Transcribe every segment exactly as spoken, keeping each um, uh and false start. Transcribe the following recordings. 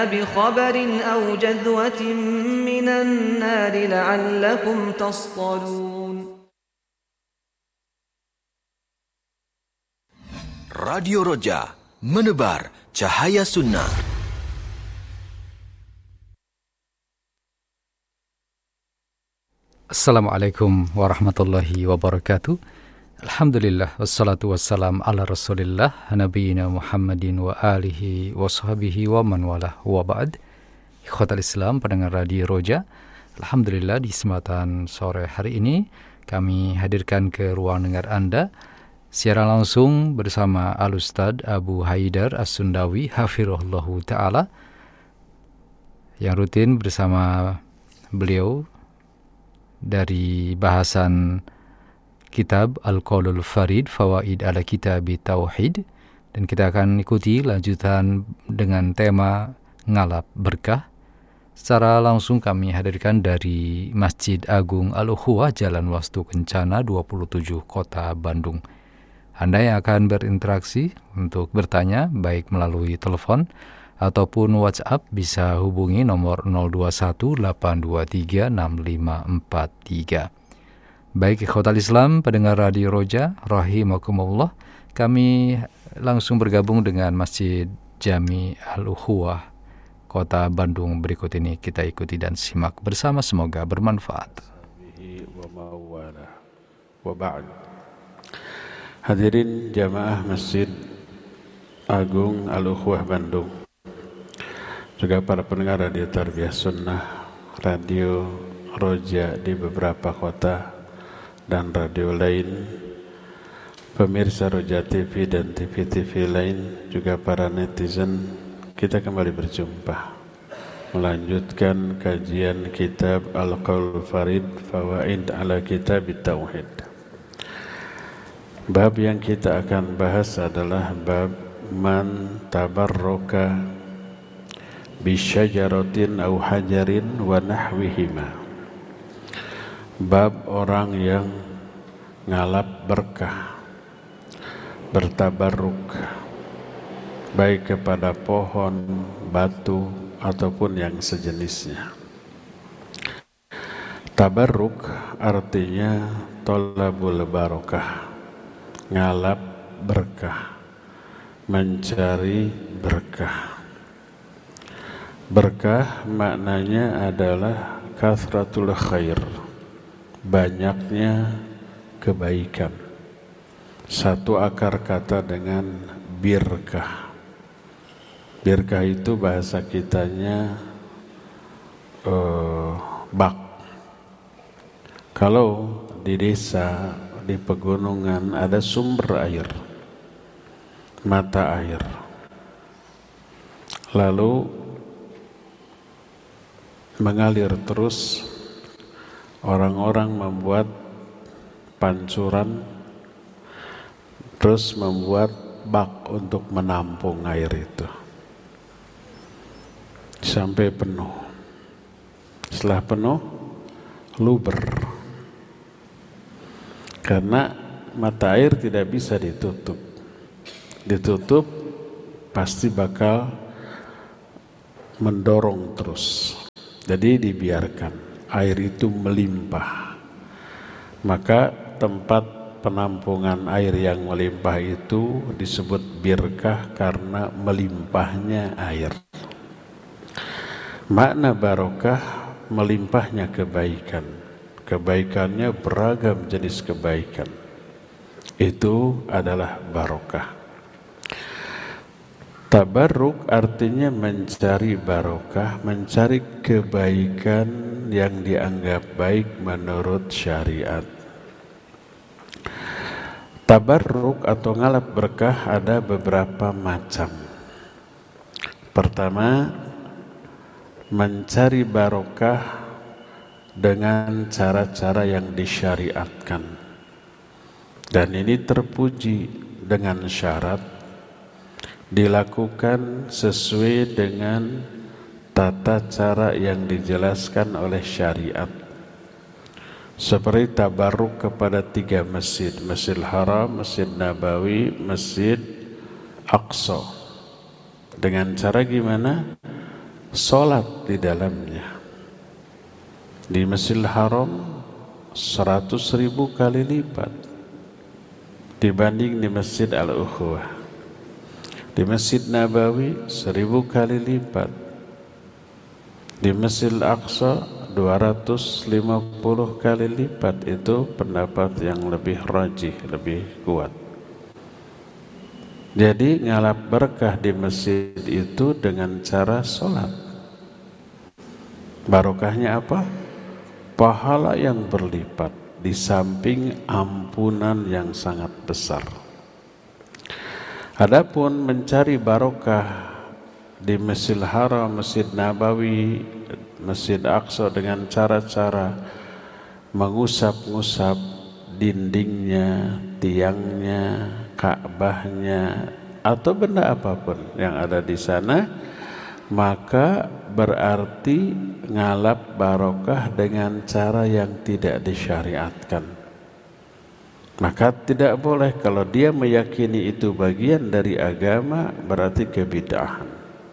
بخبر أو جذوة من النار لعلكم تصطلون. Radio Roja, menebar cahaya sunnah. Assalamualaikum warahmatullahi wabarakatuh. Alhamdulillah, wassalatu wassalam ala rasulillah, nabiyina Muhammadin wa alihi wa sahbihi wa man walah wa ba'd. Ikhwatal Islam, pendengar Radio Roja, alhamdulillah di kesempatan sore hari ini kami hadirkan ke ruang dengar Anda siaran langsung bersama Al-Ustadz Abu Haidar As-Sundawi hafirullahu ta'ala, yang rutin bersama beliau dari bahasan kitab Al-Qaulul Farid Fawaid ala Kitab Tauhid, dan kita akan ikuti lanjutan dengan tema ngalap berkah. Secara langsung kami hadirkan dari Masjid Agung Al-Ukhuwah Jalan Wastu Kencana dua puluh tujuh Kota Bandung. Anda yang akan berinteraksi untuk bertanya baik melalui telepon ataupun WhatsApp bisa hubungi nomor nol dua satu delapan dua tiga enam lima empat tiga. Baik ikhwatal Islam, pendengar Radio Roja rahimakumullah, kami langsung bergabung dengan Masjid Jami Al-Ukhuwah Kota Bandung. Berikut ini kita ikuti dan simak bersama, semoga bermanfaat. Hadirin jamaah Masjid Agung Al-Ukhuwah Bandung, juga para pendengar Radio Tarbiyah Sunnah, Radio Roja di beberapa kota dan radio lain, pemirsa Roja T V dan T V-T V lain, juga para netizen, kita kembali berjumpa melanjutkan kajian kitab Al-Qaulul Farid Fawaid ala Kitab Tauhid. Bab yang kita akan bahas adalah bab man tabarroka bisyajaratin au hajarin wa nahwihima. Bab orang yang ngalap berkah, bertabarruk baik kepada pohon, batu ataupun yang sejenisnya. Tabarruk artinya tolabul barokah, ngalap berkah, mencari berkah. Berkah maknanya adalah kathratul khair, banyaknya kebaikan. Satu akar kata dengan birkah. Birkah itu bahasa kitanya uh, bak. Kalau di desa, di pegunungan ada sumber air, mata air, lalu mengalir terus, orang-orang membuat pancuran, terus membuat bak untuk menampung air itu sampai penuh. Setelah penuh, luber, karena mata air tidak bisa ditutup. Ditutup pasti bakal mendorong terus. Jadi dibiarkan air itu melimpah. Maka tempat penampungan air yang melimpah itu disebut birkah karena melimpahnya air. Makna barokah melimpahnya kebaikan. Kebaikannya beragam jenis kebaikan. Itu adalah barokah. Tabarruk artinya mencari barokah, mencari kebaikan yang dianggap baik menurut syariat. Tabarruk atau ngalap berkah ada beberapa macam. Pertama, mencari barokah dengan cara-cara yang disyariatkan. Dan ini terpuji dengan syarat dilakukan sesuai dengan tata cara yang dijelaskan oleh syariat. Seperti tabarruk kepada tiga masjid, Masjidil Haram, Masjid Nabawi, Masjid Aqsa. Dengan cara gimana? salat di dalamnya. Di Masjidil Haram seratus ribu kali lipat dibanding di Masjid Al-Ukhuwah. Di Masjid Nabawi seribu kali lipat. Di Masjid Al-Aqsa dua ratus lima puluh kali lipat. Itu pendapat yang lebih rajih, lebih kuat. Jadi ngalap berkah di masjid itu dengan cara sholat. Barokahnya apa? Pahala yang berlipat di samping ampunan yang sangat besar. Adapun mencari barokah di Masjidil Haram, Masjid Nabawi, Masjid Aqsa dengan cara-cara mengusap-ngusap dindingnya, tiangnya, Ka'bahnya, atau benda apapun yang ada di sana, maka berarti ngalap barokah dengan cara yang tidak disyariatkan. Maka tidak boleh. Kalau dia meyakini itu bagian dari agama, berarti kebid'ahan.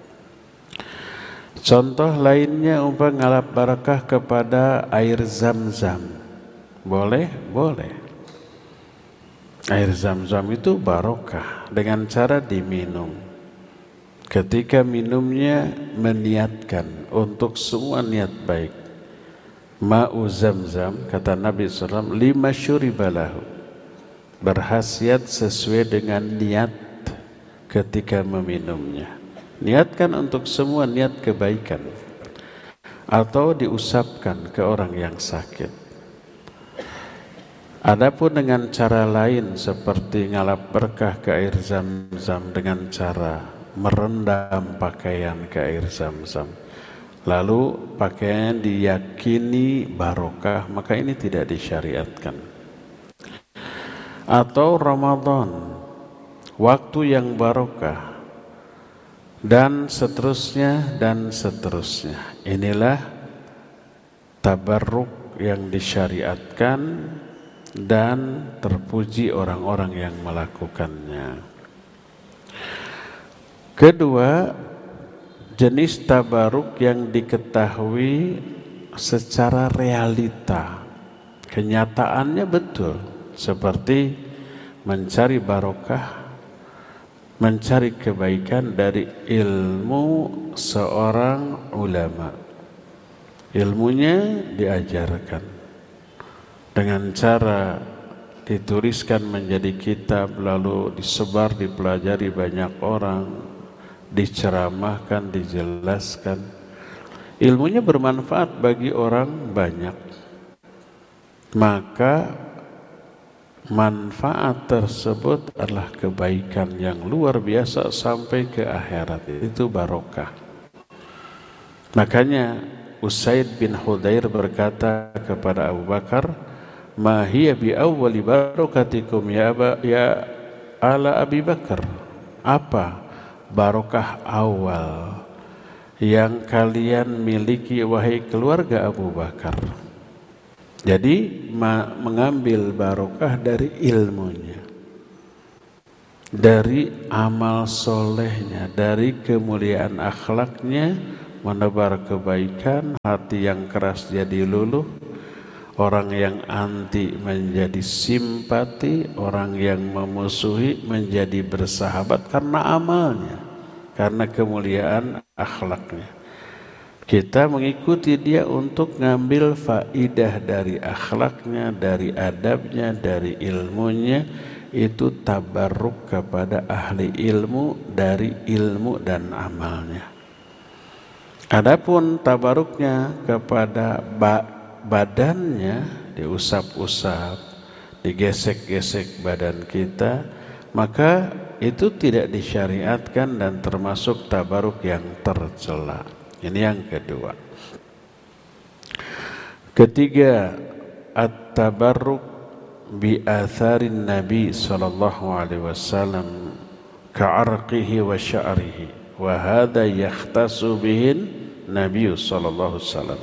Contoh lainnya umpama ngalap barokah kepada air Zam-Zam. Boleh? Boleh. Air Zam-Zam itu barokah dengan cara diminum. Ketika minumnya meniatkan untuk semua niat baik. Ma'u Zam-Zam, kata Nabi shallallahu alaihi wasallam, lima syuribalahu, berhasiat sesuai dengan niat ketika meminumnya. Niatkan untuk semua niat kebaikan, atau diusapkan ke orang yang sakit. Adapun dengan cara lain seperti ngalap berkah ke air Zam-Zam dengan cara merendam pakaian ke air Zam-Zam, lalu pakaian diyakini barokah, maka ini tidak disyariatkan. Atau Ramadan, waktu yang barokah, dan seterusnya dan seterusnya. Inilah tabarruk yang disyariatkan dan terpuji orang-orang yang melakukannya. Kedua, jenis tabarruk yang diketahui secara realita, kenyataannya betul, seperti mencari barokah, mencari kebaikan dari ilmu seorang ulama. Ilmunya diajarkan dengan cara dituliskan menjadi kitab, lalu disebar, dipelajari banyak orang, diceramahkan, dijelaskan. Ilmunya bermanfaat bagi orang banyak, maka manfaat tersebut adalah kebaikan yang luar biasa sampai ke akhirat. Itu barokah. Makanya Usaid bin Hudayr berkata kepada Abu Bakar, ma hiya bi awwali barakatikum ya aba, ya ala Abi Bakar. Apa barokah awal yang kalian miliki wahai keluarga Abu Bakar? Jadi ma- mengambil barokah dari ilmunya, dari amal solehnya, dari kemuliaan akhlaknya, menebar kebaikan, hati yang keras jadi luluh, orang yang anti menjadi simpati, orang yang memusuhi menjadi bersahabat karena amalnya, karena kemuliaan akhlaknya. Kita mengikuti dia untuk ngambil faidah dari akhlaknya, dari adabnya, dari ilmunya. Itu tabarruk kepada ahli ilmu dari ilmu dan amalnya. Adapun tabarruknya kepada ba- badannya, diusap-usap, digesek-gesek badan kita, maka itu tidak disyariatkan dan termasuk tabarruk yang tercela. Ini yang kedua. Ketiga, at-tabarruk bi atharin Nabi sallallahu alaihi wasallam ka'arqihi wa sya'rihi, wa hadha yakhtasu bihin Nabi sallallahu alaihi wasallam.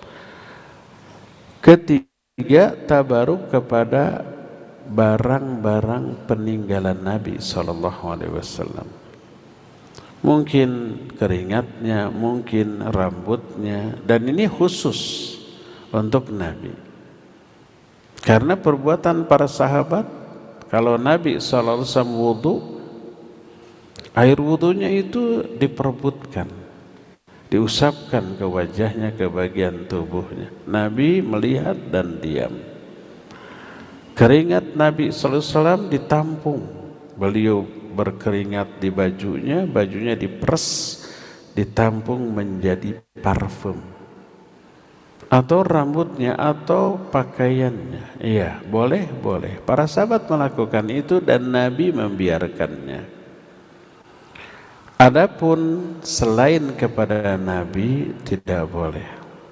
Ketiga, tabaruk kepada barang-barang peninggalan Nabi sallallahu alaihi wasallam. mungkin keringatnya, mungkin rambutnya, dan ini khusus untuk Nabi. Karena perbuatan para sahabat, kalau Nabi shallallahu alaihi wasallam wudu, air wudunya itu diperebutkan, diusapkan ke wajahnya, ke bagian tubuhnya. Nabi melihat dan diam. Keringat Nabi shallallahu alaihi wasallam ditampung, beliau berkeringat di bajunya, bajunya diperes, ditampung menjadi parfum, atau rambutnya atau pakaiannya. Iya, boleh, boleh. Para sahabat melakukan itu dan Nabi membiarkannya. Adapun selain kepada Nabi tidak boleh.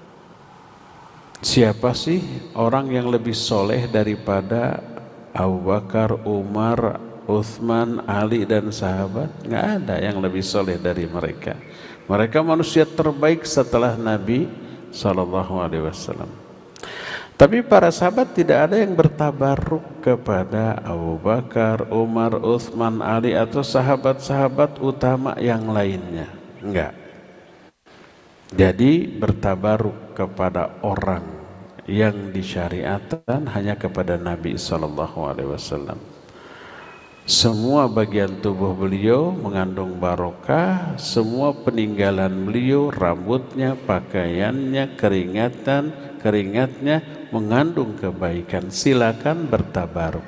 Siapa sih orang yang lebih soleh daripada Abu Bakar, Umar, Uthman, Ali dan sahabat? Nggak ada yang lebih soleh dari mereka. Mereka manusia terbaik setelah Nabi Sallallahu Alaihi Wasallam. Tapi para sahabat tidak ada yang bertabaruk kepada Abu Bakar, Umar, Uthman, Ali atau sahabat-sahabat utama yang lainnya. Enggak. Jadi bertabaruk kepada orang yang disyariatkan hanya kepada Nabi Sallallahu Alaihi Wasallam. Semua bagian tubuh beliau mengandung barokah, semua peninggalan beliau, rambutnya, pakaiannya, keringatan, keringatnya mengandung kebaikan. Silakan bertabaruk.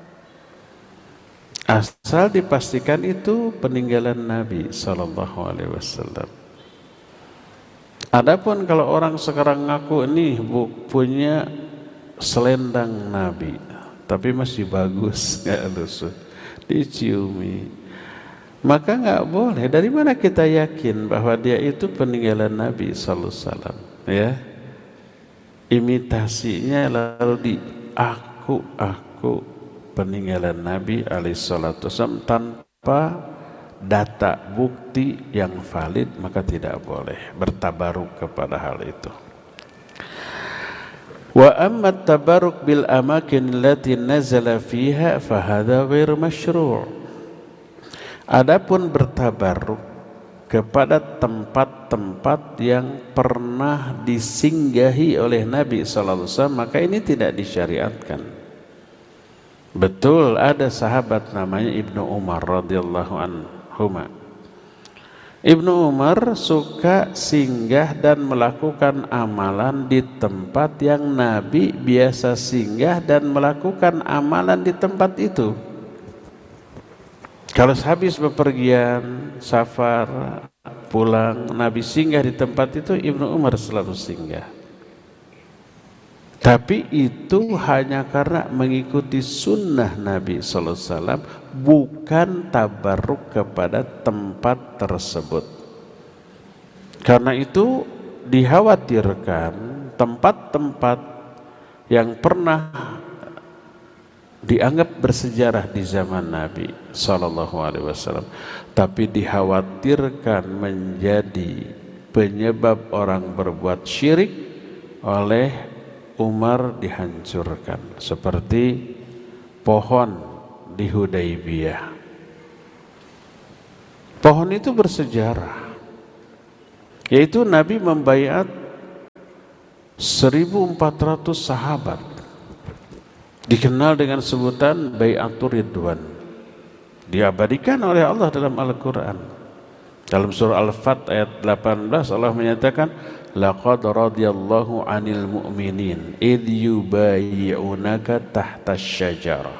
Asal dipastikan itu peninggalan Nabi Sallallahu Alaihi Wasallam. Adapun kalau orang sekarang ngaku ini punya selendang Nabi, tapi masih bagus, nggak lusuh, diciumi, maka nggak boleh. Dari mana kita yakin bahwa dia itu peninggalan Nabi Sallallahu Alaihi Wasallam? Ya, imitasinya lalu di aku-aku peninggalan Nabi alaihi salatu wasallam tanpa data bukti yang valid, maka tidak boleh bertabaruk kepada hal itu. Wa amma tabaruk bil amakin allati nazala fiha fa hadha ghair masyru'. Adapun bertabaruk kepada tempat-tempat yang pernah disinggahi oleh Nabi sallallahu alaihi wasallam, maka ini tidak disyariatkan. Betul ada sahabat namanya Ibnu Umar radhiyallahu anhu. Ibnu Umar suka singgah dan melakukan amalan di tempat yang Nabi biasa singgah dan melakukan amalan di tempat itu. Kalau habis bepergian, safar, pulang, Nabi singgah di tempat itu, Ibnu Umar selalu singgah. Tapi itu hanya karena mengikuti sunnah Nabi sallallahu alaihi wasallam, bukan tabarruk kepada tempat tersebut. Karena itu dikhawatirkan tempat-tempat yang pernah dianggap bersejarah di zaman Nabi sallallahu alaihi wasallam, tapi dikhawatirkan menjadi penyebab orang berbuat syirik, oleh Umar dihancurkan, seperti pohon di Hudaybiyah. Pohon itu bersejarah, yaitu Nabi membaiat seribu empat ratus sahabat, dikenal dengan sebutan Bai'atur Ridwan, diabadikan oleh Allah dalam Al-Quran. Dalam surah Al-Fat ayat delapan belas Allah menyatakan, laqad radiyallahu 'anil mu'minin idh yubayyi'unaka tahta syajarah.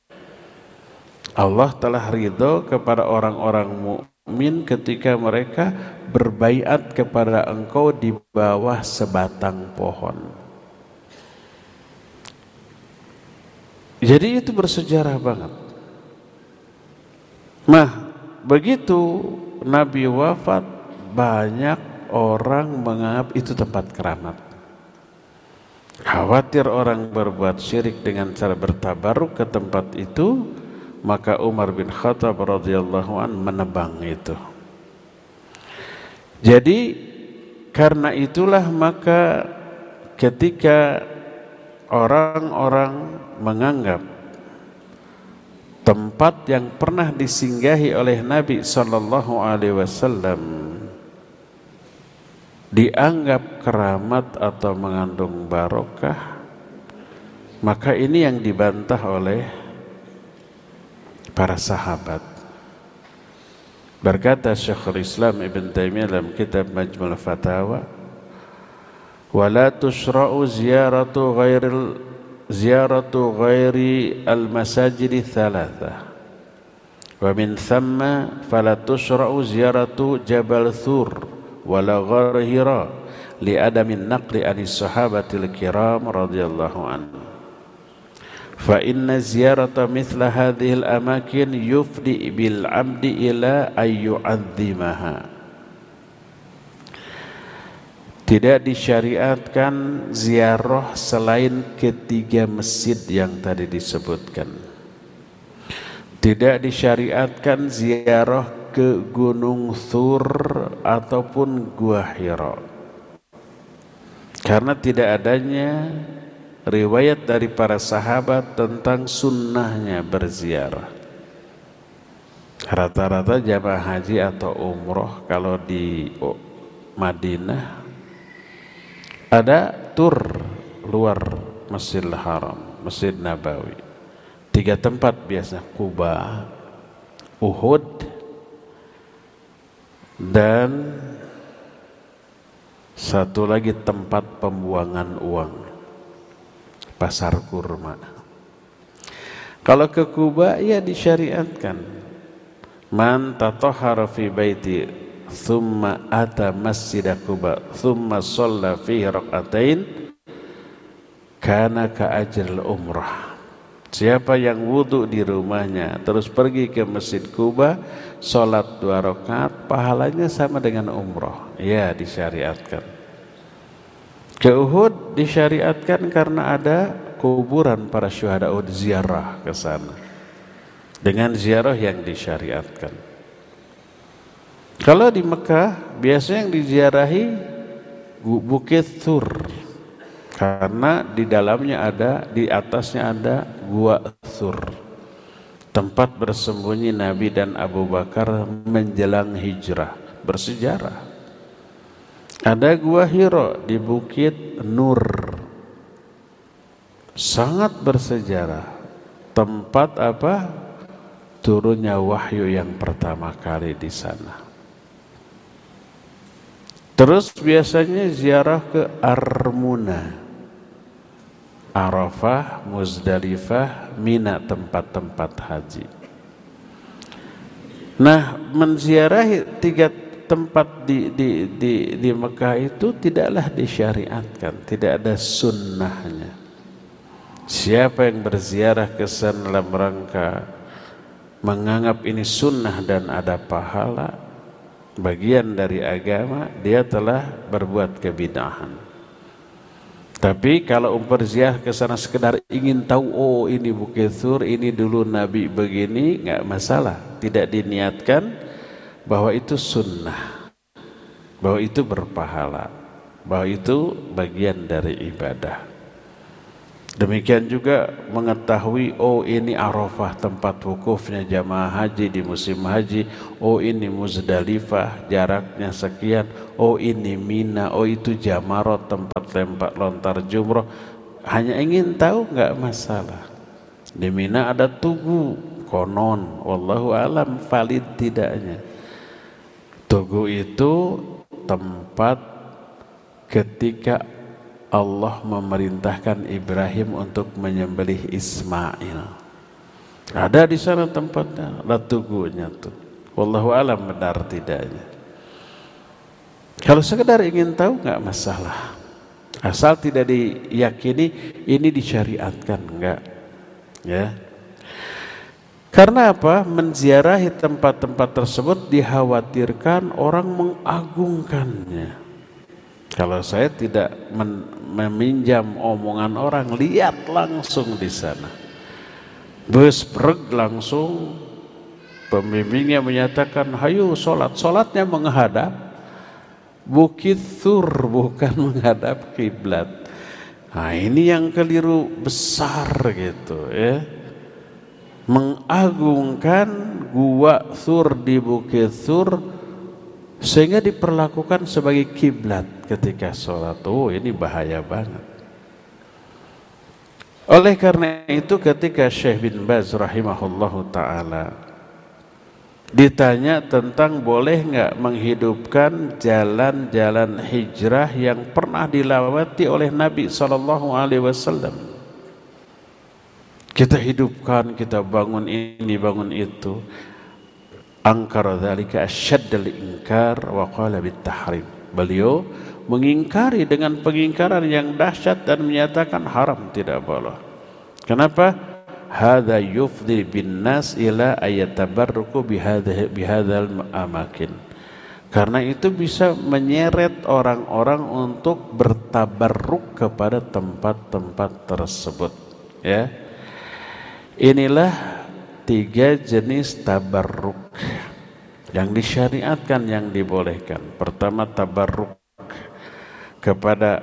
Allah telah ridho kepada orang-orang mukmin ketika mereka berbaiat kepada engkau di bawah sebatang pohon. Jadi itu bersejarah banget. Nah, begitu Nabi wafat, banyak orang menganggap itu tempat keramat. Khawatir orang berbuat syirik dengan cara bertabaruk ke tempat itu, maka Umar bin Khattab radhiyallahu an menebang itu. Jadi karena itulah maka ketika orang-orang menganggap tempat yang pernah disinggahi oleh Nabi sallallahu alaihi wasallam dianggap keramat atau mengandung barokah, maka ini yang dibantah oleh para sahabat. Berkata Syekhul Islam Ibn Taimiyah dalam kitab Majmu' Fatawa, "Wala tushra'u ziyaratu ghairil ziyaratu ghairi al-masajid thalatha. Wa min thamma fala tushra'u ziyaratu Jabal Thur wala ghar Hira li adamin naqli anis sahabatil kiram radhiyallahu anhu. Fa inna ziyarata mithla hadhil amakin yufdi bil abdi ila ayyu'azzimaha." Tidak disyariatkan ziarah selain ketiga masjid yang tadi disebutkan. Tidak disyariatkan ziarah ke Gunung Thur ataupun Gua Hira, karena tidak adanya riwayat dari para sahabat tentang sunnahnya berziarah. Rata-rata jamaah haji atau umroh kalau di Madinah ada tur luar Masjidil Haram, Masjid Nabawi. Tiga tempat biasa, Quba, Uhud, dan satu lagi tempat pembuangan uang, Pasar Kurma. Kalau ke Quba ya disyariatkan, man tatahhara fi baiti thumma ata masjid Quba thumma shalla fihi rak'atain kana ka ajril umrah. Siapa yang wudu di rumahnya terus pergi ke Masjid Quba, sholat dua rakaat, pahalanya sama dengan umroh. Ya, disyariatkan. Ke Uhud disyariatkan karena ada kuburan para syuhada Uhud, ziarah ke sana dengan ziarah yang disyariatkan. Kalau di Mekah biasanya yang diziarahi Bukit Thur, karena di dalamnya ada, di atasnya ada Gua Thur, tempat bersembunyi Nabi dan Abu Bakar menjelang hijrah, bersejarah. Ada Gua Hira di Bukit Nur, sangat bersejarah, tempat apa? Turunnya wahyu yang pertama kali di sana. Terus biasanya ziarah ke Armuna, Arafah, Muzdalifah, Mina, tempat-tempat haji. Nah, menziarahi tiga tempat di, di, di, di Mekah itu tidaklah disyariatkan, tidak ada sunnahnya. Siapa yang berziarah ke sana dalam rangka menganggap ini sunnah dan ada pahala, bagian dari agama, dia telah berbuat kebid'ahan. Tapi kalau berziarah ke sana sekedar ingin tahu, oh ini Bukit Thur, ini dulu Nabi begini, enggak masalah. Tidak diniatkan bahwa itu sunnah, bahwa itu berpahala, bahwa itu bagian dari ibadah. Demikian juga mengetahui, oh ini Arafah tempat wukufnya jamaah haji di musim haji, oh ini Muzdalifah jaraknya sekian, oh ini Mina, oh itu Jamarot tempat lempar lontar jumroh. Hanya ingin tahu enggak masalah. Di Mina ada Tugu, konon, wallahu alam valid tidaknya. Tugu itu tempat ketika Allah memerintahkan Ibrahim untuk menyembelih Ismail. Ada di sana tempatnya, ada tugunya tuh. Wallahu alam benar tidaknya. Kalau sekedar ingin tahu enggak masalah. Asal tidak diyakini ini disyariatkan, enggak. Ya. Karena apa? Menziarahi tempat-tempat tersebut dikhawatirkan orang mengagungkannya. Kalau saya tidak meminjam omongan orang, lihat langsung di sana. Besbreg langsung pembimbingnya menyatakan, hayu sholat. Sholatnya menghadap Bukit Thur, bukan menghadap kiblat. Nah ini yang keliru besar gitu ya. mengagungkan gua Tsur di Bukit Tsur sehingga diperlakukan sebagai kiblat ketika sholat. Oh, ini bahaya banget. Oleh karena itu ketika Syekh bin Baz rahimahullahu ta'ala ditanya tentang boleh nggak menghidupkan jalan-jalan hijrah yang pernah dilewati oleh Nabi shallallahu alaihi wasallam, kita hidupkan, kita bangun ini, bangun itu. Angkara dzalika asyaddal inkar wa qala bitahrim. Beliau mengingkari dengan pengingkaran yang dahsyat dan menyatakan haram, tidak boleh. Kenapa? Hadza yufdi bin nas ila ayatabarruku bihadha bihadzal amakin. Karena itu bisa menyeret orang-orang untuk bertabarruk kepada tempat-tempat tersebut, ya. Inilah tiga jenis tabarruk yang disyariatkan, yang dibolehkan. Pertama, tabarruk kepada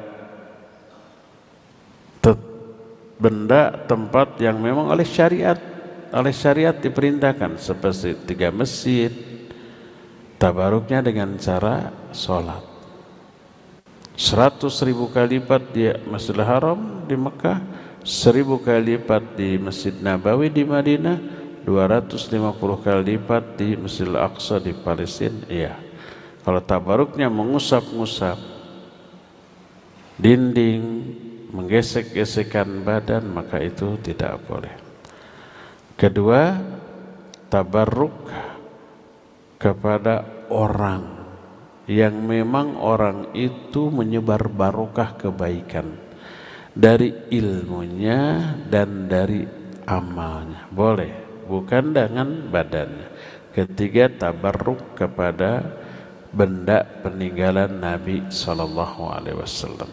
te- benda tempat yang memang oleh syariat oleh syariat diperintahkan, seperti tiga masjid. Tabarruknya dengan cara sholat seratus ribu kali lipat di Masjidil Haram di Mekah, seribu kali lipat di Masjid Nabawi di Madinah, dua ratus lima puluh kali lipat di Masjidil Aqsa di Palestina. Iya. Kalau tabaruknya mengusap-ngusap dinding, menggesek-gesekkan badan, maka itu tidak boleh. Kedua, tabarruk kepada orang yang memang orang itu menyebar barokah kebaikan dari ilmunya dan dari amalnya, boleh, bukan dengan badannya. Ketiga, tabarruk kepada benda peninggalan Nabi sallallahu alaihi wasallam.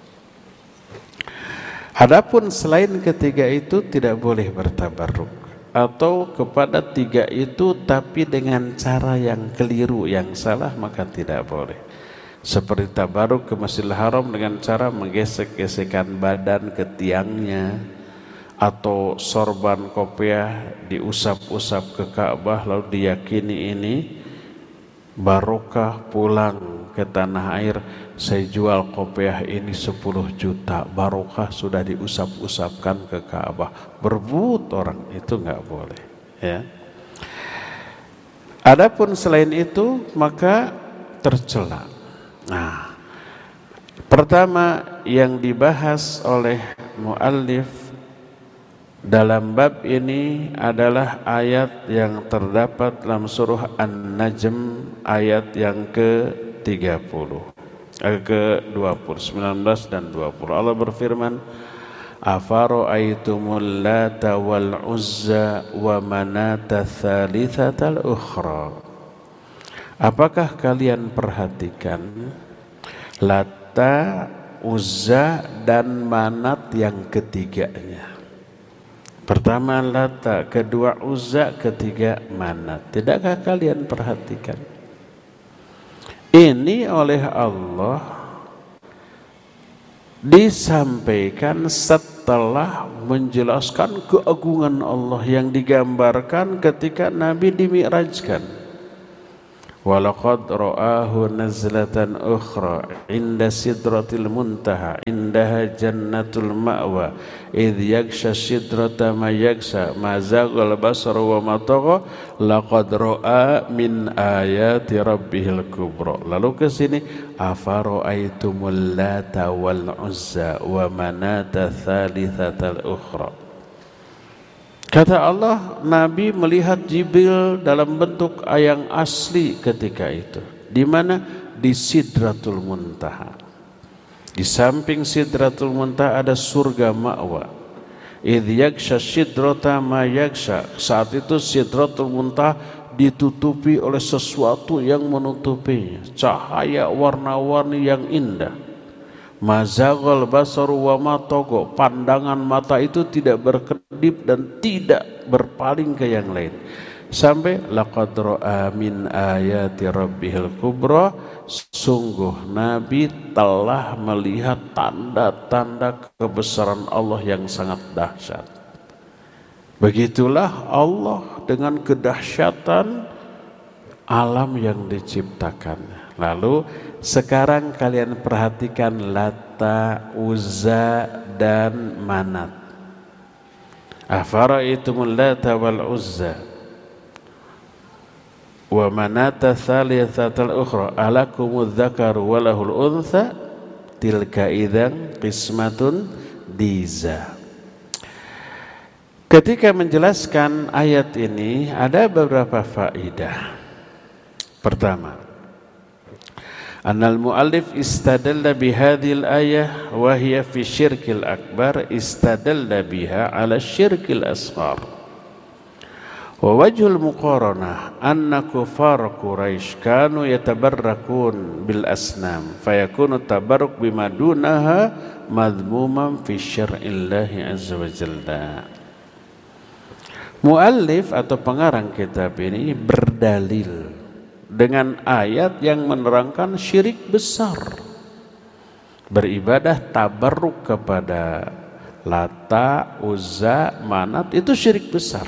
Adapun selain ketiga itu tidak boleh bertabarruk, atau kepada tiga itu tapi dengan cara yang keliru, yang salah, maka tidak boleh. Seperti tabarruk ke Masjidil Haram dengan cara menggesek-gesekkan badan ke tiangnya, atau sorban kopiah diusap-usap ke Ka'bah lalu diyakini ini barokah, pulang ke tanah air, saya jual kopiah ini sepuluh juta, barokah, sudah diusap-usapkan ke Ka'bah. Berbut orang, itu nggak boleh, ya. Adapun selain itu maka tercela. Nah, pertama yang dibahas oleh muallif dalam bab ini adalah ayat yang terdapat dalam surah An-Najm ayat yang ke tiga puluh, eh, ke dua puluh, sembilan belas dan dua puluh. Allah berfirman, afara'aitumul lata wal uzza wa manata tsalitsatal ukhra. Apakah kalian perhatikan Lata, Uzza dan Manat yang ketiganya? Pertama Lata, kedua Uzza, ketiga Manat. Tidakkah kalian perhatikan? Ini oleh Allah disampaikan setelah menjelaskan keagungan Allah yang digambarkan ketika Nabi dimi'rajkan. Walaqad ra'ahu nazlatan ukhra inda sidratil muntaha indaha jannatul ma'wa idh yaksha sidrata ma yaksha ma zaghal basar wa ma tagha laqad ra'a min ayati rabbihil kubra. Lalu ke sini, afara'aitumul lata wal uzza wa manata tsalitsatal ukhra. Kata Allah, Nabi melihat Jibril dalam bentuk yang asli ketika itu. Di mana? Di Sidratul Muntaha. Di samping Sidratul Muntaha ada surga ma'wa. Idh yaksha sidrata ma yaksha. Saat itu Sidratul Muntaha ditutupi oleh sesuatu yang menutupinya. Cahaya warna-warni yang indah. Mazaghal basaru wa ma tagha, pandangan mata itu tidak berkedip dan tidak berpaling ke yang lain. Sampai laqad ra'a min ayati rabbihil kubra, sungguh Nabi telah melihat tanda-tanda kebesaran Allah yang sangat dahsyat. Begitulah Allah dengan kedahsyatan alam yang diciptakan. Lalu sekarang kalian perhatikan Lata, Uzza dan Manat. Afara'aitumul Lata wal Uzza wa Manata thalithatal ukhra alakumudz dzakaru wa lahul untha tilka idzan qismatun diza. Ketika menjelaskan ayat ini ada beberapa faedah. Pertama, annal muallif istadalla bihadhil ayah wa hiya fi syirkil akbar istadalla biha ala syirkil asghar. Wa wajhul muqaranah anna kufar Quraisy kanu yatabarrakun bil asnam fayakunu tabarruk bima dunaha madhmuman fi syar'illahi azza wa jalla. Muallif atau pengarang kitab ini berdalil dengan ayat yang menerangkan syirik besar. Beribadah tabarruk kepada Lata, Uzza, Manat itu syirik besar.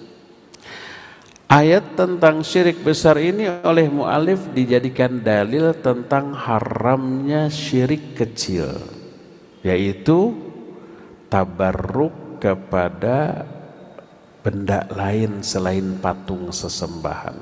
Ayat tentang syirik besar ini oleh muallif dijadikan dalil tentang haramnya syirik kecil, yaitu tabarruk kepada benda lain selain patung sesembahan.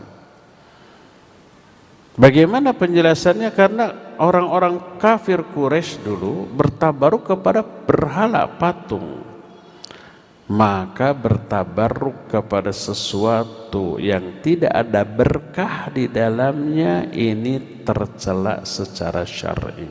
Bagaimana penjelasannya? Karena orang-orang kafir Quraisy dulu bertabaruk kepada berhala patung. Maka bertabaruk kepada sesuatu yang tidak ada berkah di dalamnya ini tercela secara syar'i.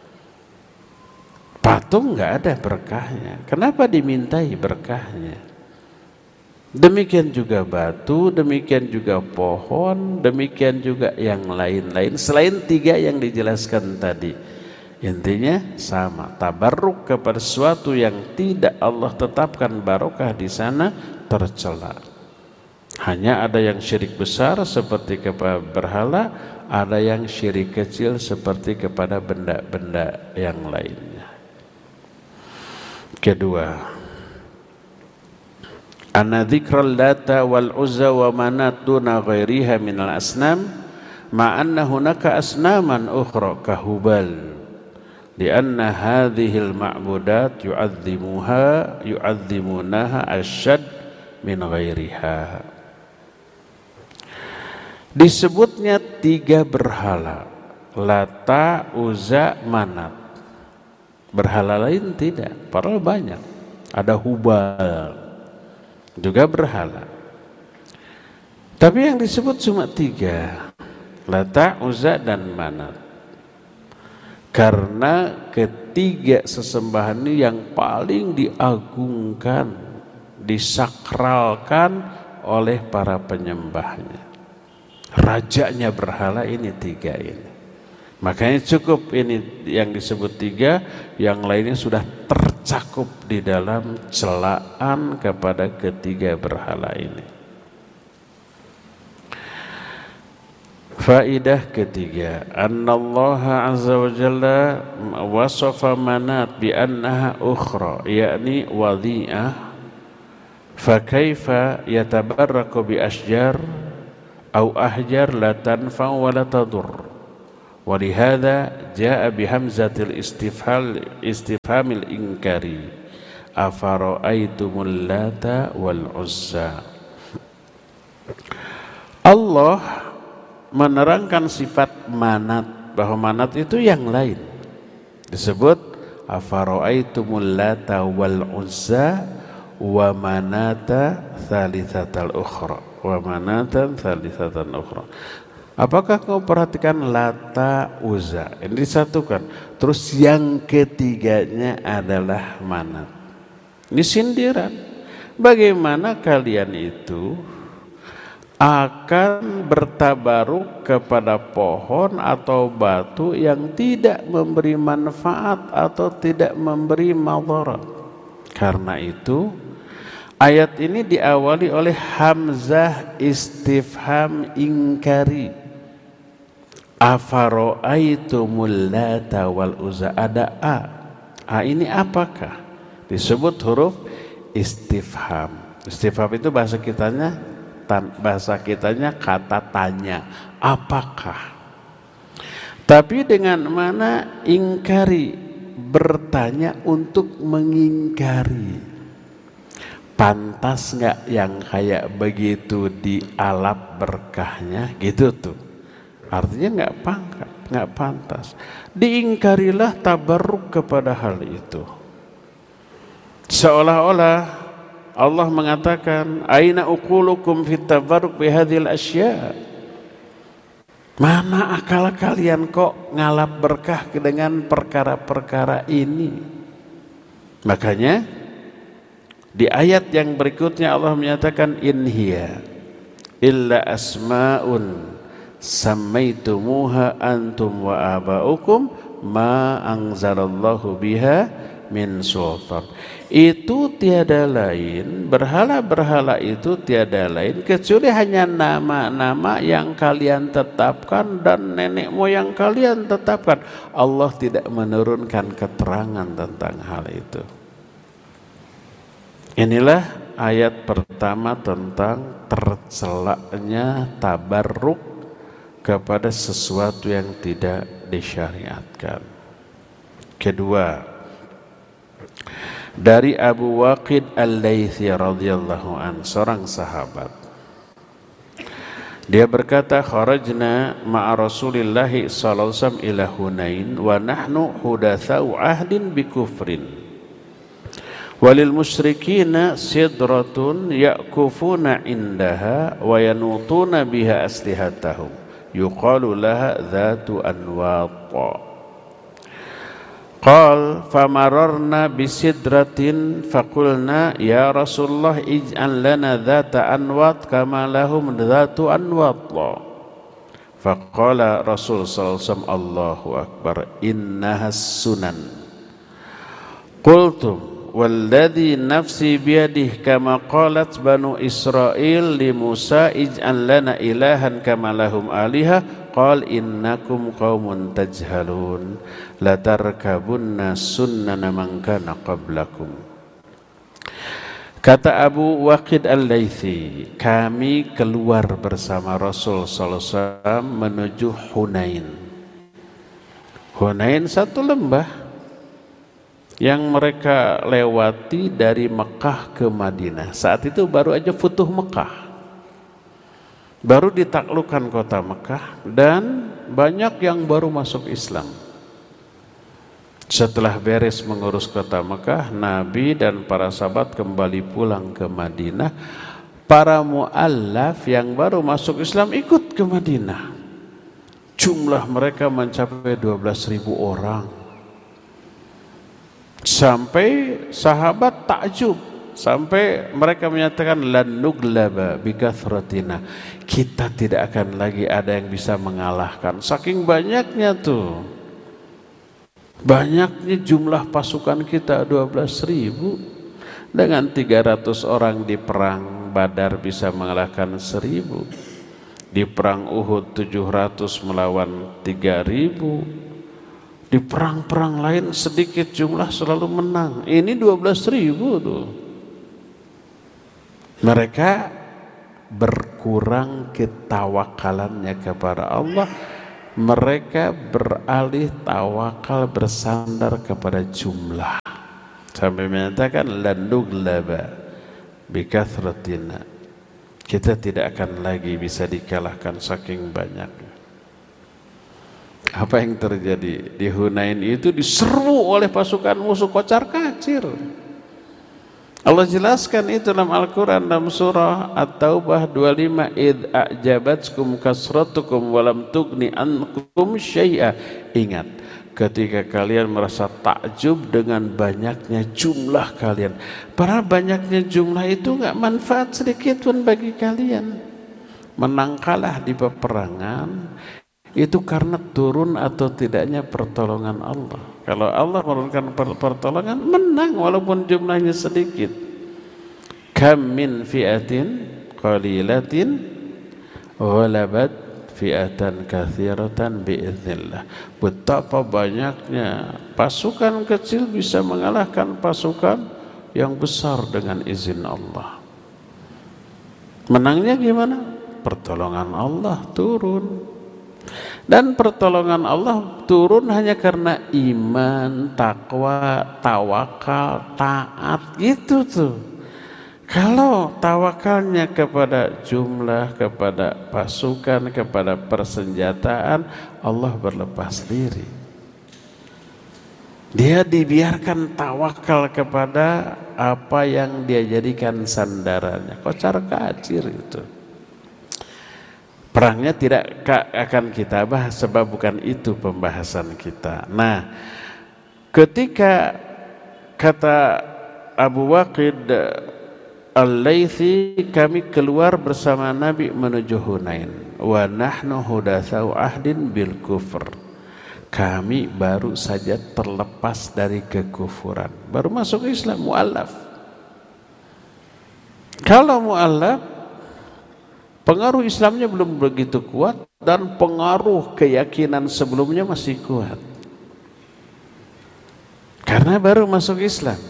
Patung nggak ada berkahnya. Kenapa dimintai berkahnya? Demikian juga batu, demikian juga pohon, demikian juga yang lain-lain selain tiga yang dijelaskan tadi. Intinya sama, tabarruk kepada sesuatu yang tidak Allah tetapkan barokah di sana tercela. Hanya ada yang syirik besar seperti kepada berhala, ada yang syirik kecil seperti kepada benda-benda yang lainnya. Kedua, anna dzikral Lata wal Uzza wa Manat duna ghairiha minal asnam ma anna hunaka asnaman ukhra kahubal li anna hadhil ma'budat yu'azzimuha yu'azzimunaha asyad min ghairiha. Disebutnya tiga berhala, Lata, Uzza, Manat. Berhala lain tidak, padahal banyak. Ada Hubal juga berhala, tapi yang disebut cuma tiga, Lata, Uzza dan Manat, karena ketiga sesembahan ini yang paling diagungkan, disakralkan oleh para penyembahnya. Rajanya berhala ini tiga ini, makanya cukup ini yang disebut tiga, yang lainnya sudah tercakup di dalam celaan kepada ketiga berhala ini. Faidah ketiga, annallaha azza wa jalla wasafa Manat bi annaha ukhra, yakni wadhi'ah, fa kaifa yatabarraku bi asjar au ahjar la tanfa wa la tadur. Walihada jaa bihamzatil istifhal istifhamil inkari afara'aitumul Lata wal Uzza. Allah menerangkan sifat Manat, bahwa Manat itu yang lain. Disebut afara'aitumul Lata wal Uzza wa Manata thalithatal ukhra wa Manatan thalithatal ukhra. Apakah kau perhatikan Lata, Uzza ini disatukan, terus yang ketiganya adalah Manat. Ini sindiran. Bagaimana kalian itu akan bertabaruk kepada pohon atau batu yang tidak memberi manfaat atau tidak memberi madarat? Karena itu ayat ini diawali oleh hamzah istifham ingkari. Afara'aitumul Lata wal Uzza, ada a. A ini apakah? Disebut huruf istifham. Istifham itu bahasa kitanya bahasa kitanya kata tanya, apakah? Tapi dengan mana ingkari, bertanya untuk mengingkari. Pantas nggak yang kayak begitu dialap berkahnya gitu tuh. Artinya nggak pangkat, nggak pantas. Diingkarilah tabarruk kepada hal itu. Seolah-olah Allah mengatakan, aina uqulukum fit tabarruk bihadhil asya. Mana akal kalian kok ngalap berkah dengan perkara-perkara ini? Makanya di ayat yang berikutnya Allah menyatakan, in hiya illa asma'un sammaitumuha antum wa aba'ukum ma anzalallahu biha min sultan. Itu tiada lain, berhala-berhala itu tiada lain kecuali hanya nama-nama yang kalian tetapkan dan nenek moyang kalian tetapkan. Allah tidak menurunkan keterangan tentang hal itu. Inilah ayat pertama tentang tercelaknya tabarruk kepada sesuatu yang tidak disyariatkan. Kedua, dari Abu Waqid Al-Laythi radhiyallahu an, seorang sahabat. Dia berkata, kharajna ma'a Rasulillah sallallahu alaihi wasallam ila Hunain wa nahnu hudatsau ahdin bi kufrin. Walil musyrikina sidratun ya'kufuna indaha wa yanutuna biha aslihatahum. Yuqalu laha dhatu anwat. Qal famararna bisidratin faqulna ya Rasulullah ij'al lana dhata anwat kama lahum dhatu anwat. Faqala Rasul sallallahu alaihi wasallam, Allahu akbar, innahas sunan. Qultum walladhi nafsi biyadihi kama qalat banu Israil li Musa ij'al lana ilahan kama lahum aliha. Qal innakum qaumun tajhalun latarkabunna sunnana man kana qablakum. Kata Abu Waqid Al-Laythi, kami keluar bersama Rasul sallallahu alaihi wasallam menuju Hunain. Hunain satu lembah yang mereka lewati dari Mekah ke Madinah. Saat itu baru aja futuh Mekah, baru ditaklukkan kota Mekah, dan banyak yang baru masuk Islam. Setelah beres mengurus kota Mekah, Nabi dan para sahabat kembali pulang ke Madinah. Para mu'allaf yang baru masuk Islam ikut ke Madinah. Jumlah mereka mencapai dua belas ribu orang. Sampai sahabat takjub, sampai mereka menyatakan lan nuglaba bikathratina, kita tidak akan lagi ada yang bisa mengalahkan. Saking banyaknya tuh, banyaknya jumlah pasukan kita dua belas ribu. Dengan tiga ratus orang di perang Badar bisa mengalahkan seribu. Di perang Uhud tujuh ratus melawan tiga ribu. Di perang-perang lain sedikit jumlah selalu menang. Ini dua belas ribu tuh. Mereka berkurang ketawakalannya kepada Allah. Mereka beralih tawakal bersandar kepada jumlah. Sampai menyatakan landuglaba bikathratina. Kita tidak akan lagi bisa dikalahkan saking banyaknya. Apa yang terjadi di Hunain itu? Diserbu oleh pasukan musuh kocar kacir. Allah jelaskan itu dalam Al-Quran, dalam surah At-Taubah dua puluh lima, id a'jabatkum kasratukum walam tugni ankum syai'a. Ingat ketika kalian merasa takjub dengan banyaknya jumlah kalian, padahal banyaknya jumlah itu enggak manfaat sedikit pun bagi kalian. Menang kalah di peperangan itu karena turun atau tidaknya pertolongan Allah. Kalau Allah menurunkan pertolongan, menang walaupun jumlahnya sedikit. Kam min fi'atin qalilatin ghalabat fi'atan katsiratan bi'iznillah. Betapa banyaknya pasukan kecil bisa mengalahkan pasukan yang besar dengan izin Allah. Menangnya gimana? Pertolongan Allah turun. Dan pertolongan Allah turun hanya karena iman, takwa, tawakal, taat, gitu tuh. Kalau tawakalnya kepada jumlah, kepada pasukan, kepada persenjataan, Allah berlepas diri. Dia dibiarkan tawakal kepada apa yang dia jadikan sandarannya. Kocar kacir itu. Perangnya tidak akan kita bahas sebab bukan itu pembahasan kita. Nah, ketika kata Abu Waqid Al-Laythi, kami keluar bersama Nabi menuju Hunain. Wa nahnu hudatsau ahdin bil kufr. Kami baru saja terlepas dari kekufuran, baru masuk Islam, mu'allaf. Kalau mu'allaf, pengaruh Islamnya belum begitu kuat dan pengaruh keyakinan sebelumnya masih kuat. Karena baru masuk Islam.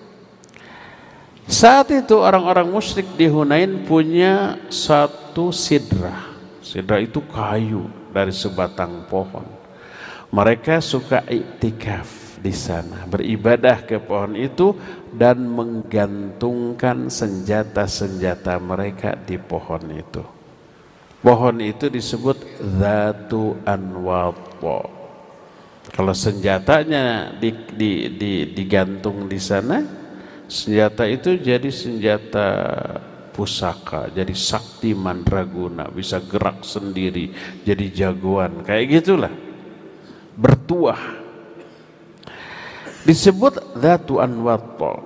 Saat itu orang-orang musyrik di Hunain punya satu sidrah. Sidrah itu kayu dari sebatang pohon. Mereka suka iktikaf di sana, beribadah ke pohon itu dan menggantungkan senjata-senjata mereka di pohon itu. Pohon itu disebut Dzatu Anwat. Kalau senjatanya di, di, di, digantung di sana, senjata itu jadi senjata pusaka, jadi sakti mandraguna, bisa gerak sendiri, jadi jagoan, kayak gitulah, bertuah. Disebut Dzatu Anwat.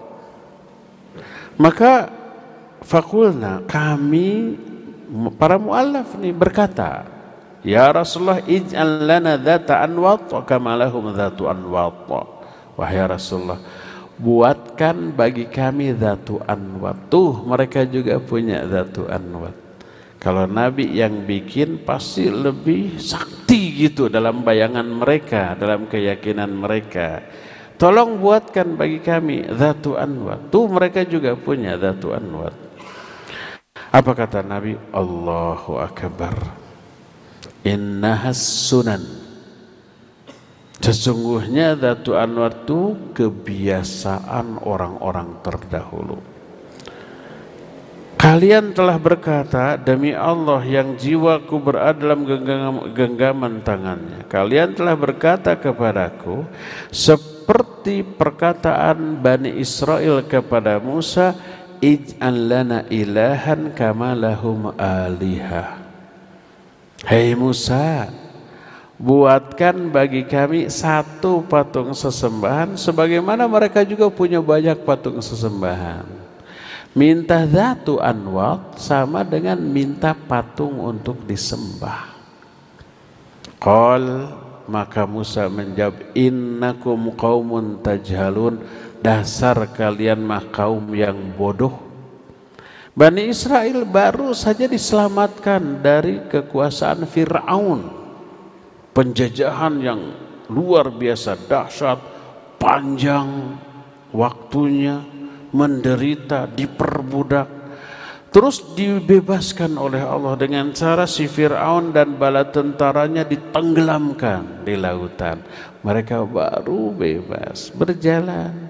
Maka fakulna, kami para mu'allaf nih berkata, ya Rasulullah, ij'al lana dzata anwat kama lahum dzatu anwat. Wahai Rasulullah, buatkan bagi kami dzatu anwat. Tuh, mereka juga punya dzatu anwat. Kalau Nabi yang bikin pasti lebih sakti gitu dalam bayangan mereka, dalam keyakinan mereka. Tolong buatkan bagi kami dzatu anwat. Tuh, mereka juga punya dzatu anwat. Apa kata Nabi? Allahu Akbar. Innahas sunan. Sesungguhnya Dzatu Anwar itu kebiasaan orang-orang terdahulu. Kalian telah berkata, demi Allah yang jiwaku berada dalam genggam, genggaman tangannya, kalian telah berkata kepadaku seperti perkataan Bani Israel kepada Musa, ij'al lana ilahan kama lahum alihah. Hei Musa, buatkan bagi kami satu patung sesembahan sebagaimana mereka juga punya banyak patung sesembahan. Minta Dzatu Anwat sama dengan minta patung untuk disembah. Qal, maka Musa menjawab, innakum qaumun tajhalun, dasar kalian mah kaum yang bodoh. Bani Israel baru saja diselamatkan dari kekuasaan Fir'aun, penjajahan yang luar biasa dahsyat, panjang waktunya, menderita, diperbudak, terus dibebaskan oleh Allah dengan cara si Fir'aun dan bala tentaranya ditenggelamkan di lautan. Mereka baru bebas berjalan